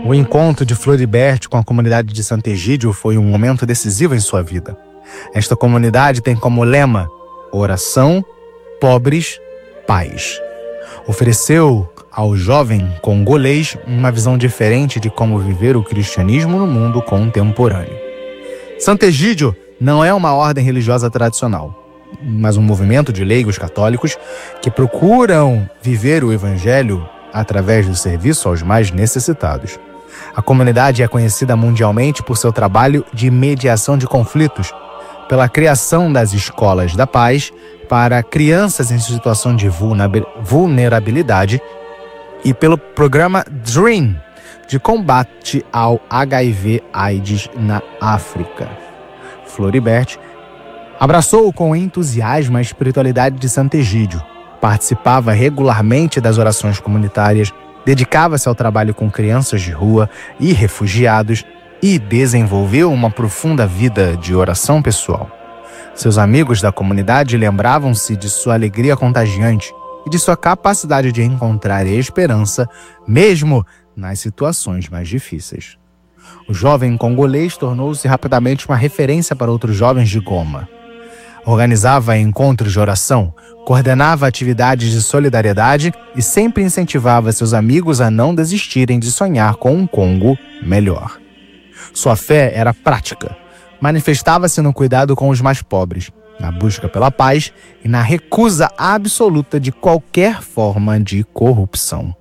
O encontro de Floribert com a comunidade de Santo Egídio foi um momento decisivo em sua vida. Esta comunidade tem como lema: oração, pobres, paz. Ofereceu ao jovem congolês uma visão diferente de como viver o cristianismo no mundo contemporâneo. Santo Egídio não é uma ordem religiosa tradicional, mas um movimento de leigos católicos que procuram viver o evangelho através do serviço aos mais necessitados. A comunidade é conhecida mundialmente por seu trabalho de mediação de conflitos, pela criação das escolas da paz para crianças em situação de vulnerabilidade e pelo programa DREAM, de combate ao HIV/AIDS na África. Floribert abraçou com entusiasmo a espiritualidade de Santo Egídio, participava regularmente das orações comunitárias, dedicava-se ao trabalho com crianças de rua e refugiados e desenvolveu uma profunda vida de oração pessoal. Seus amigos da comunidade lembravam-se de sua alegria contagiante e de sua capacidade de encontrar esperança, mesmo nas situações mais difíceis. O jovem congolês tornou-se rapidamente uma referência para outros jovens de Goma. Organizava encontros de oração, coordenava atividades de solidariedade e sempre incentivava seus amigos a não desistirem de sonhar com um Congo melhor. Sua fé era prática. Manifestava-se no cuidado com os mais pobres, na busca pela paz e na recusa absoluta de qualquer forma de corrupção.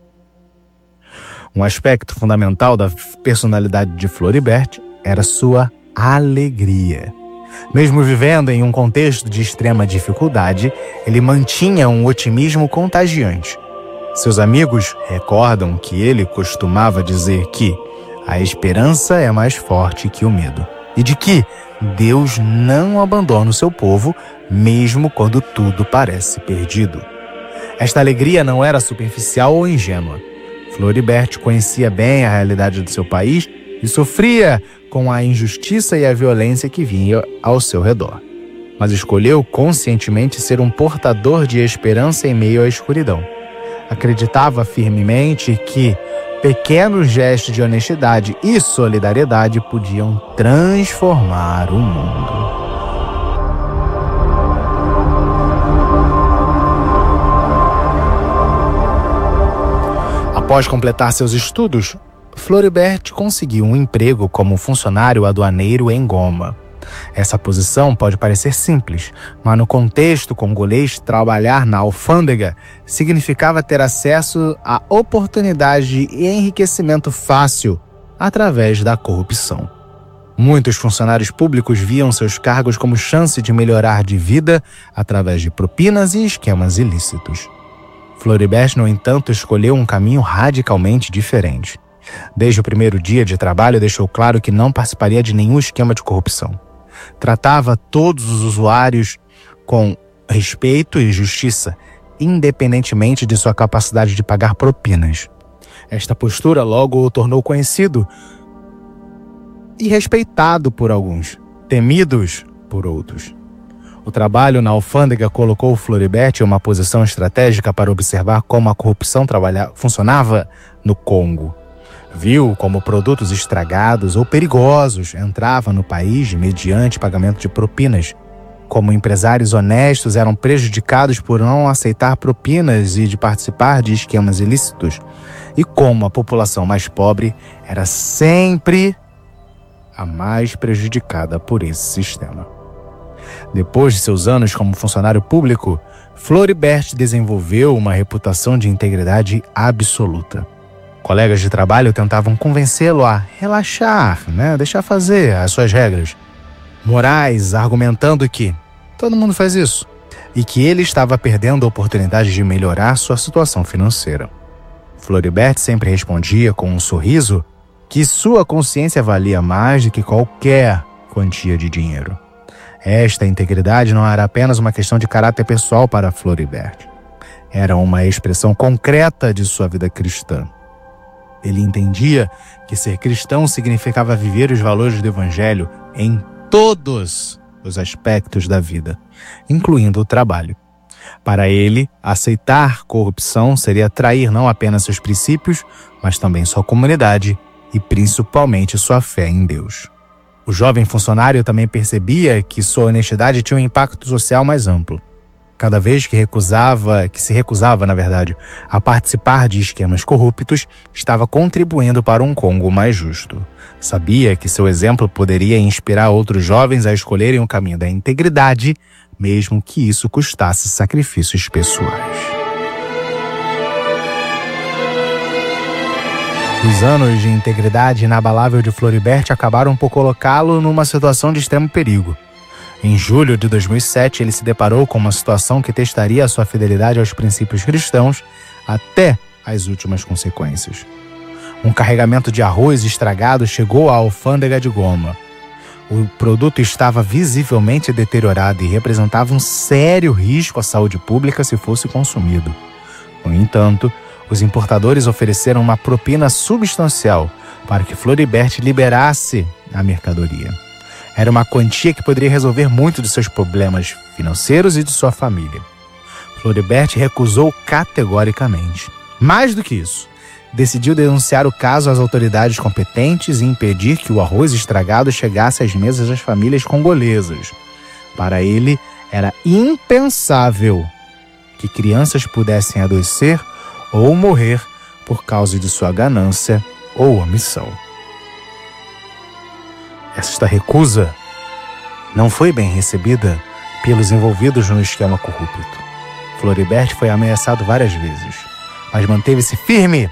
Um aspecto fundamental da personalidade de Floribert era sua alegria. Mesmo vivendo em um contexto de extrema dificuldade, ele mantinha um otimismo contagiante. Seus amigos recordam que ele costumava dizer que a esperança é mais forte que o medo e de que Deus não abandona o seu povo, mesmo quando tudo parece perdido. Esta alegria não era superficial ou ingênua. Floribert conhecia bem a realidade do seu país e sofria com a injustiça e a violência que vinha ao seu redor. Mas escolheu conscientemente ser um portador de esperança em meio à escuridão. Acreditava firmemente que pequenos gestos de honestidade e solidariedade podiam transformar o mundo. Após completar seus estudos, Floribert conseguiu um emprego como funcionário aduaneiro em Goma. Essa posição pode parecer simples, mas no contexto congolês, trabalhar na alfândega significava ter acesso a oportunidade e enriquecimento fácil através da corrupção. Muitos funcionários públicos viam seus cargos como chance de melhorar de vida através de propinas e esquemas ilícitos. Floribert, no entanto, escolheu um caminho radicalmente diferente. Desde o primeiro dia de trabalho, deixou claro que não participaria de nenhum esquema de corrupção. Tratava todos os usuários com respeito e justiça, independentemente de sua capacidade de pagar propinas. Esta postura logo o tornou conhecido e respeitado por alguns, temidos por outros. O trabalho na alfândega colocou Floribert em uma posição estratégica para observar como a corrupção funcionava no Congo. Viu como produtos estragados ou perigosos entravam no país mediante pagamento de propinas, como empresários honestos eram prejudicados por não aceitar propinas e de participar de esquemas ilícitos, e como a população mais pobre era sempre a mais prejudicada por esse sistema. Depois de seus anos como funcionário público, Floribert desenvolveu uma reputação de integridade absoluta. Colegas de trabalho tentavam convencê-lo a relaxar, deixar fazer as suas regras morais, argumentando que todo mundo faz isso e que ele estava perdendo a oportunidade de melhorar sua situação financeira. Floribert sempre respondia com um sorriso que sua consciência valia mais do que qualquer quantia de dinheiro. Esta integridade não era apenas uma questão de caráter pessoal para Floribert. Era uma expressão concreta de sua vida cristã. Ele entendia que ser cristão significava viver os valores do Evangelho em todos os aspectos da vida, incluindo o trabalho. Para ele, aceitar corrupção seria trair não apenas seus princípios, mas também sua comunidade e principalmente sua fé em Deus. O jovem funcionário também percebia que sua honestidade tinha um impacto social mais amplo. Cada vez que se recusava, a participar de esquemas corruptos, estava contribuindo para um Congo mais justo. Sabia que seu exemplo poderia inspirar outros jovens a escolherem o caminho da integridade, mesmo que isso custasse sacrifícios pessoais. Os anos de integridade inabalável de Floribert acabaram por colocá-lo numa situação de extremo perigo. Em julho de 2007, ele se deparou com uma situação que testaria a sua fidelidade aos princípios cristãos até as últimas consequências. Um carregamento de arroz estragado chegou à alfândega de Goma. O produto estava visivelmente deteriorado e representava um sério risco à saúde pública se fosse consumido. No entanto, os importadores ofereceram uma propina substancial para que Floribert liberasse a mercadoria. Era uma quantia que poderia resolver muito de seus problemas financeiros e de sua família. Floribert recusou categoricamente. Mais do que isso, decidiu denunciar o caso às autoridades competentes e impedir que o arroz estragado chegasse às mesas das famílias congolesas. Para ele, era impensável que crianças pudessem adoecer ou morrer por causa de sua ganância ou omissão. Esta recusa não foi bem recebida pelos envolvidos no esquema corrupto. Floribert foi ameaçado várias vezes, mas manteve-se firme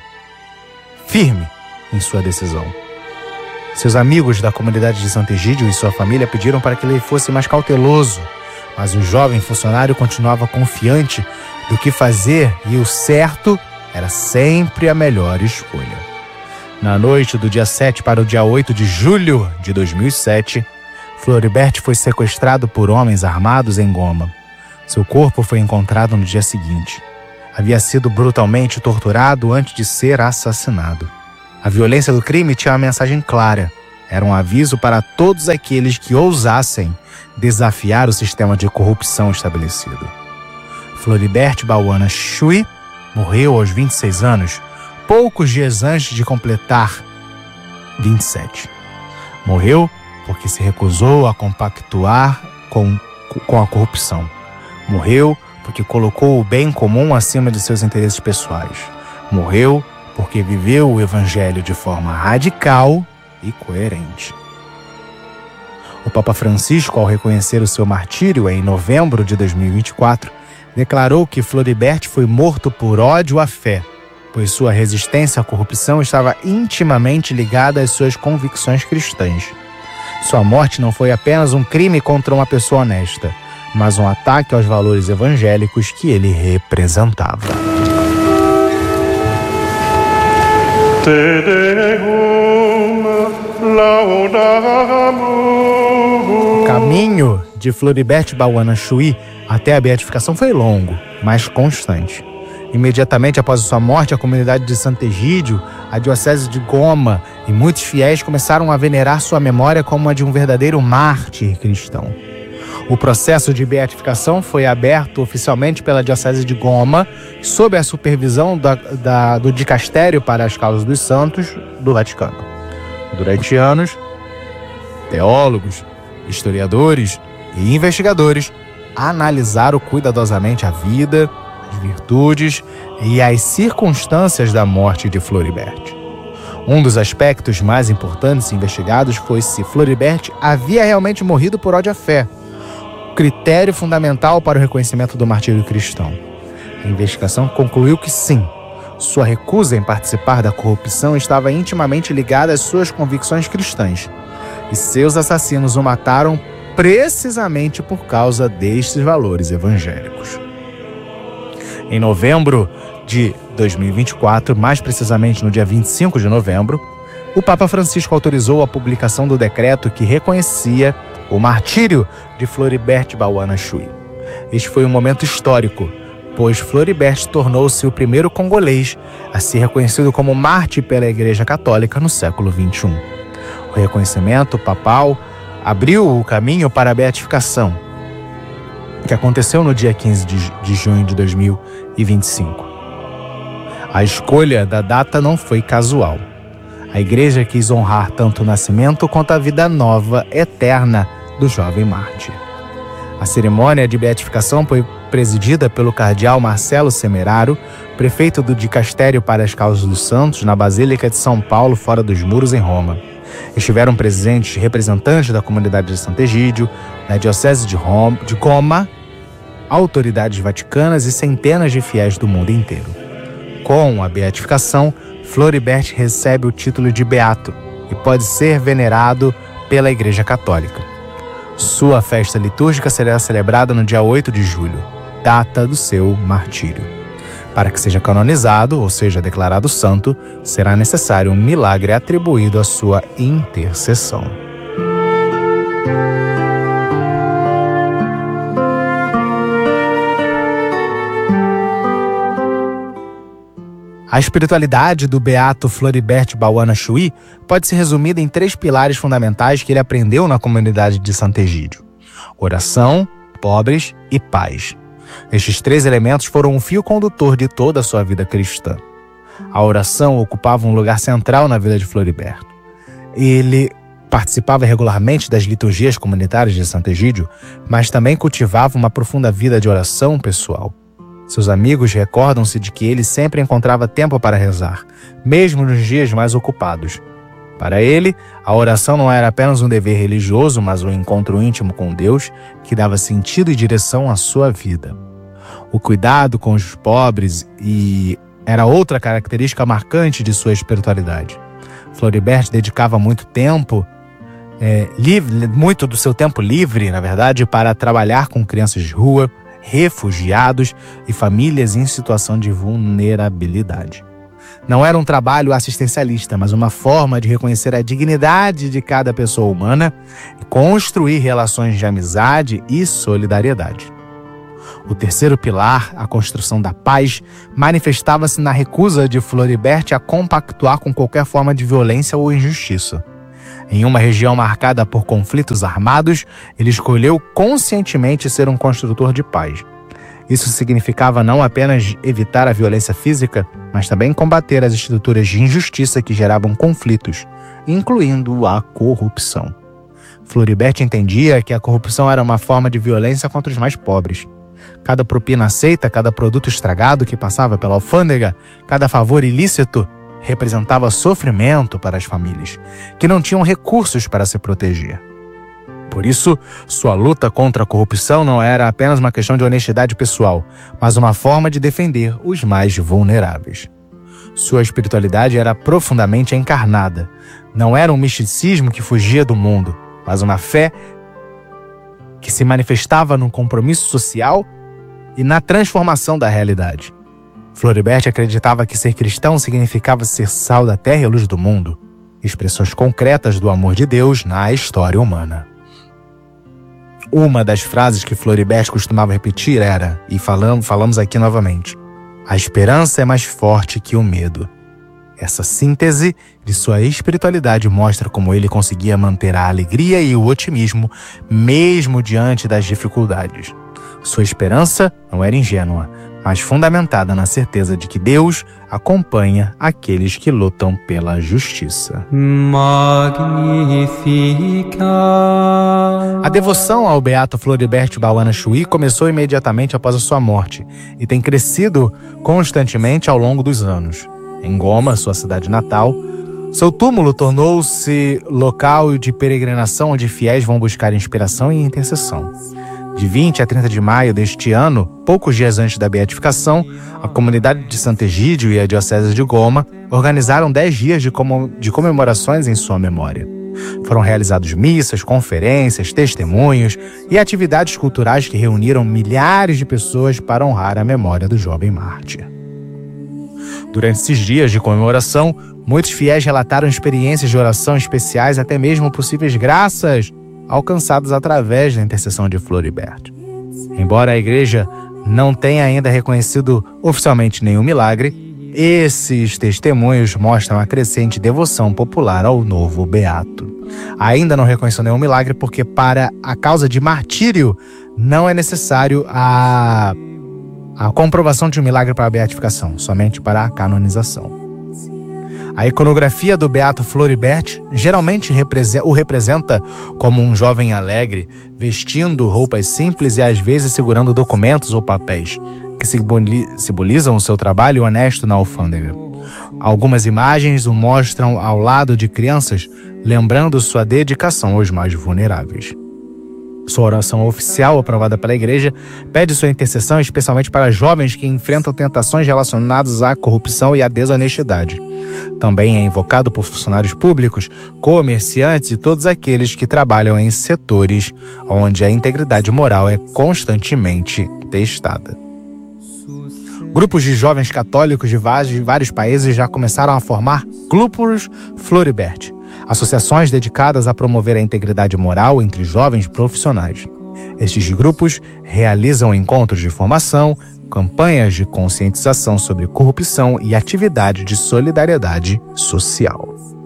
em sua decisão. Seus amigos da comunidade de Santo Egídio e sua família pediram para que ele fosse mais cauteloso, mas o jovem funcionário continuava confiante do que fazer e o certo era sempre a melhor escolha. Na noite do dia 7 para o dia 8 de julho de 2007, Floribert foi sequestrado por homens armados em Goma. Seu corpo foi encontrado no dia seguinte. Havia sido brutalmente torturado antes de ser assassinado. A violência do crime tinha uma mensagem clara. Era um aviso para todos aqueles que ousassem desafiar o sistema de corrupção estabelecido. Floribert Bawana Chui morreu aos 26 anos, poucos dias antes de completar 27. Morreu porque se recusou a compactuar com a corrupção. Morreu porque colocou o bem comum acima de seus interesses pessoais. Morreu porque viveu o Evangelho de forma radical e coerente. O Papa Francisco, ao reconhecer o seu martírio em novembro de 2024, declarou que Floribert foi morto por ódio à fé, pois sua resistência à corrupção estava intimamente ligada às suas convicções cristãs. Sua morte não foi apenas um crime contra uma pessoa honesta, mas um ataque aos valores evangélicos que ele representava. O caminho de Floribert Bawana Chui até a beatificação foi longo, mas constante. Imediatamente após sua morte, a comunidade de Santo Egídio, a diocese de Goma e muitos fiéis começaram a venerar sua memória como a de um verdadeiro mártir cristão. O processo de beatificação foi aberto oficialmente pela diocese de Goma, sob a supervisão do Dicastério para as Causas dos Santos do Vaticano. Durante anos, teólogos, historiadores e investigadores analisaram cuidadosamente a vida, as virtudes e as circunstâncias da morte de Floribert. Um dos aspectos mais importantes investigados foi se Floribert havia realmente morrido por ódio à fé, critério fundamental para o reconhecimento do martírio cristão. A investigação concluiu que sim, sua recusa em participar da corrupção estava intimamente ligada às suas convicções cristãs, e seus assassinos o mataram precisamente por causa destes valores evangélicos. Em novembro de 2024, mais precisamente no dia 25 de novembro, o Papa Francisco autorizou a publicação do decreto que reconhecia o martírio de Floribert Bawana Chui. Este foi um momento histórico, pois Floribert tornou-se o primeiro congolês a ser reconhecido como mártir pela Igreja Católica no século XXI. O reconhecimento papal abriu o caminho para a beatificação, que aconteceu no dia 15 de junho de 2025. A escolha da data não foi casual. A igreja quis honrar tanto o nascimento quanto a vida nova, eterna do jovem mártir. A cerimônia de beatificação foi presidida pelo cardeal Marcelo Semeraro, prefeito do Dicastério para as Causas dos Santos, na Basílica de São Paulo, fora dos muros, em Roma. Estiveram presentes representantes da comunidade de Santo Egídio, da Diocese de Goma, autoridades vaticanas e centenas de fiéis do mundo inteiro. Com a beatificação, Floribert recebe o título de beato e pode ser venerado pela Igreja Católica. Sua festa litúrgica será celebrada no dia 8 de julho, data do seu martírio. Para que seja canonizado, ou seja, declarado santo, será necessário um milagre atribuído à sua intercessão. A espiritualidade do beato Floribert Bauana Chui pode ser resumida em 3 pilares fundamentais que ele aprendeu na comunidade de Santo Egídio: oração, pobres e paz. Estes 3 elementos foram um fio condutor de toda a sua vida cristã. A oração ocupava um lugar central na vida de Floribert. Ele participava regularmente das liturgias comunitárias de Santo Egídio, mas também cultivava uma profunda vida de oração pessoal. Seus amigos recordam-se de que ele sempre encontrava tempo para rezar, mesmo nos dias mais ocupados. Para ele, a oração não era apenas um dever religioso, mas um encontro íntimo com Deus que dava sentido e direção à sua vida. O cuidado com os pobres era outra característica marcante de sua espiritualidade. Floribert dedicava muito do seu tempo livre, na verdade, para trabalhar com crianças de rua, refugiados e famílias em situação de vulnerabilidade. Não era um trabalho assistencialista, mas uma forma de reconhecer a dignidade de cada pessoa humana e construir relações de amizade e solidariedade. O terceiro pilar, a construção da paz, manifestava-se na recusa de Floribert a compactuar com qualquer forma de violência ou injustiça. Em uma região marcada por conflitos armados, ele escolheu conscientemente ser um construtor de paz. Isso significava não apenas evitar a violência física, mas também combater as estruturas de injustiça que geravam conflitos, incluindo a corrupção. Floribert entendia que a corrupção era uma forma de violência contra os mais pobres. Cada propina aceita, cada produto estragado que passava pela alfândega, cada favor ilícito representava sofrimento para as famílias, que não tinham recursos para se proteger. Por isso, sua luta contra a corrupção não era apenas uma questão de honestidade pessoal, mas uma forma de defender os mais vulneráveis. Sua espiritualidade era profundamente encarnada. Não era um misticismo que fugia do mundo, mas uma fé que se manifestava no compromisso social e na transformação da realidade. Floribert acreditava que ser cristão significava ser sal da terra e luz do mundo, expressões concretas do amor de Deus na história humana. Uma das frases que Floribert costumava repetir era, e falamos aqui novamente, a esperança é mais forte que o medo. Essa síntese de sua espiritualidade mostra como ele conseguia manter a alegria e o otimismo mesmo diante das dificuldades. Sua esperança não era ingênua, mas fundamentada na certeza de que Deus acompanha aqueles que lutam pela justiça. Magnificat. A devoção ao beato Floribert Bauana Chui começou imediatamente após a sua morte e tem crescido constantemente ao longo dos anos. Em Goma, sua cidade natal, seu túmulo tornou-se local de peregrinação onde fiéis vão buscar inspiração e intercessão. De 20 a 30 de maio deste ano, poucos dias antes da beatificação, a comunidade de Santo Egídio e a Diocese de Goma organizaram 10 dias de comemorações em sua memória. Foram realizados missas, conferências, testemunhos e atividades culturais que reuniram milhares de pessoas para honrar a memória do jovem mártir. Durante esses dias de comemoração, muitos fiéis relataram experiências de oração especiais, até mesmo possíveis graças alcançadas através da intercessão de Floribert. Embora a Igreja não tenha ainda reconhecido oficialmente nenhum milagre, esses testemunhos mostram a crescente devoção popular ao novo beato. Ainda não reconheceu nenhum milagre porque para a causa de martírio não é necessário a comprovação de um milagre para a beatificação, somente para a canonização. A iconografia do Beato Floribert geralmente o representa como um jovem alegre, vestindo roupas simples e às vezes segurando documentos ou papéis, que simbolizam o seu trabalho honesto na alfândega. Algumas imagens o mostram ao lado de crianças, lembrando sua dedicação aos mais vulneráveis. Sua oração oficial, aprovada pela Igreja, pede sua intercessão especialmente para jovens que enfrentam tentações relacionadas à corrupção e à desonestidade. Também é invocado por funcionários públicos, comerciantes e todos aqueles que trabalham em setores onde a integridade moral é constantemente testada. Grupos de jovens católicos de vários países já começaram a formar grupos Floribert, associações dedicadas a promover a integridade moral entre jovens profissionais. Estes grupos realizam encontros de formação, campanhas de conscientização sobre corrupção e atividades de solidariedade social.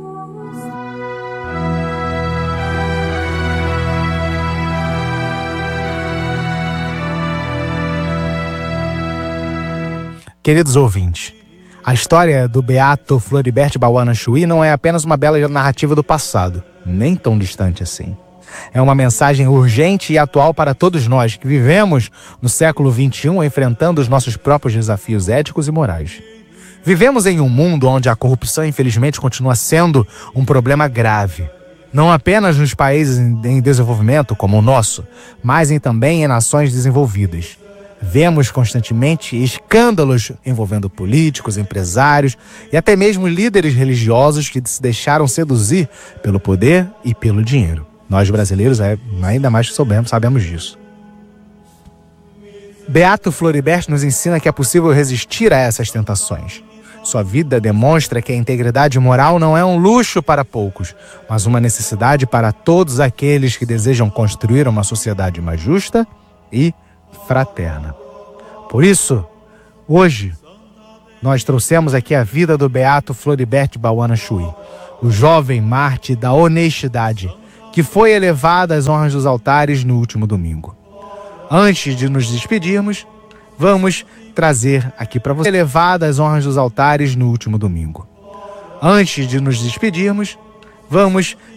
Queridos ouvintes, a história do Beato Floribert Bauana Chui não é apenas uma bela narrativa do passado, nem tão distante assim. É uma mensagem urgente e atual para todos nós que vivemos no século XXI enfrentando os nossos próprios desafios éticos e morais. Vivemos em um mundo onde a corrupção, infelizmente, continua sendo um problema grave. Não apenas nos países em desenvolvimento, como o nosso, mas também em nações desenvolvidas. Vemos constantemente escândalos envolvendo políticos, empresários e até mesmo líderes religiosos que se deixaram seduzir pelo poder e pelo dinheiro. Nós brasileiros ainda mais sabemos disso. Beato Floribert nos ensina que é possível resistir a essas tentações. Sua vida demonstra que a integridade moral não é um luxo para poucos, mas uma necessidade para todos aqueles que desejam construir uma sociedade mais justa e fraterna. Por isso, hoje, nós trouxemos aqui a vida do Beato Floribert Bauana Chui, o jovem mártir da honestidade, que foi elevado às honras dos altares no último domingo. Antes de nos despedirmos, vamos trazer aqui para você elevado às honras dos altares no último domingo. Antes de nos despedirmos, vamos